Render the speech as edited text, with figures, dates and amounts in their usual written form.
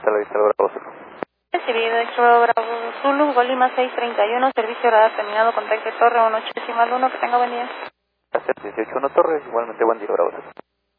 hasta la vista, Bravo Zulu. Recibido, Extra Bravo Zulu, Golima 631, servicio radar terminado, contacto Torre 181, que tenga buen día. Gracias, 181 Torre, igualmente buen día, Bravo Zulu.